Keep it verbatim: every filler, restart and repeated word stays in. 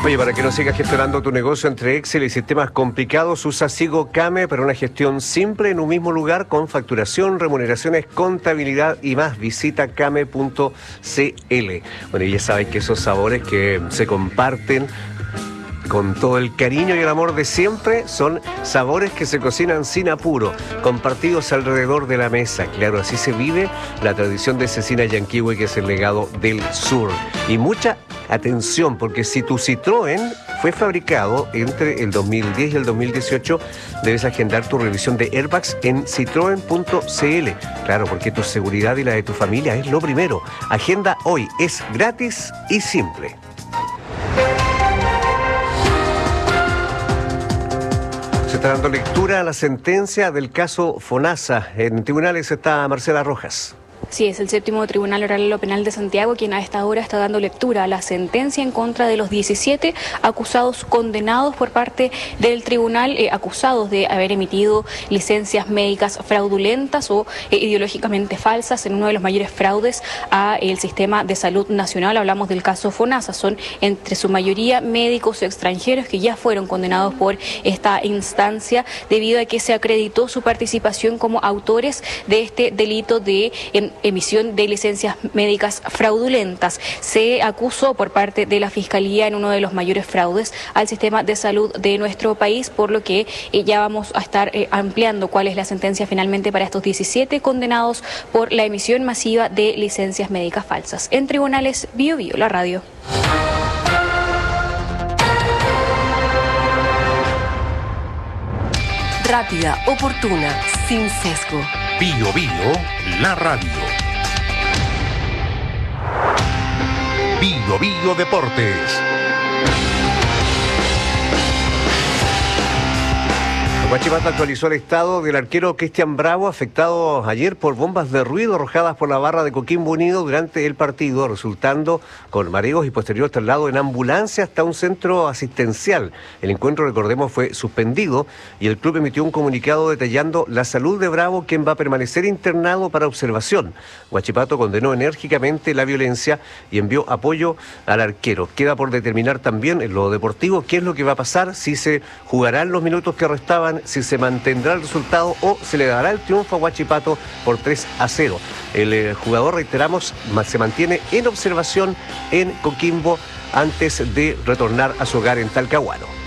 Oye, para que no sigas gestionando tu negocio entre Excel y sistemas complicados, usa SigoCame para una gestión simple en un mismo lugar con facturación, remuneraciones, contabilidad y más. Visita came punto cl. Bueno, y ya sabes que esos sabores que se comparten con todo el cariño y el amor de siempre son sabores que se cocinan sin apuro, compartidos alrededor de la mesa. Claro, así se vive la tradición de Cecina Yanquihue, que es el legado del sur. Y mucha atención, porque si tu Citroën fue fabricado entre el dos mil diez y el dos mil dieciocho, debes agendar tu revisión de airbags en citroen punto cl. Claro, porque tu seguridad y la de tu familia es lo primero. Agenda hoy, es gratis y simple. Se está dando lectura a la sentencia del caso FONASA. En tribunales está Marcela Rojas. Sí, es el séptimo Tribunal Oral Penal de Santiago quien a esta hora está dando lectura a la sentencia en contra de los diecisiete acusados condenados por parte del tribunal, eh, acusados de haber emitido licencias médicas fraudulentas o eh, ideológicamente falsas en uno de los mayores fraudes al sistema de salud nacional. Hablamos del caso FONASA. Son entre su mayoría médicos extranjeros que ya fueron condenados por esta instancia debido a que se acreditó su participación como autores de este delito de em, emisión de licencias médicas fraudulentas. Se acusó por parte de la Fiscalía en uno de los mayores fraudes al sistema de salud de nuestro país, por lo que eh, ya vamos a estar eh, ampliando cuál es la sentencia finalmente para estos diecisiete condenados por la emisión masiva de licencias médicas falsas. En tribunales, Bio Bio, la radio. Rápida, oportuna, sin sesgo. Bio Bio, la radio. Bio Bio Deportes. Huachipato actualizó el estado del arquero Cristian Bravo, afectado ayer por bombas de ruido arrojadas por la barra de Coquimbo Unido durante el partido, resultando con mareos y posterior traslado en ambulancia hasta un centro asistencial. El encuentro, recordemos, fue suspendido y el club emitió un comunicado detallando la salud de Bravo, quien va a permanecer internado para observación. Huachipato condenó enérgicamente la violencia y envió apoyo al arquero. Queda por determinar también en lo deportivo qué es lo que va a pasar, si se jugarán los minutos que restaban, si se mantendrá el resultado o se le dará el triunfo a Huachipato por tres a cero. El eh, jugador, reiteramos, se mantiene en observación en Coquimbo antes de retornar a su hogar en Talcahuano.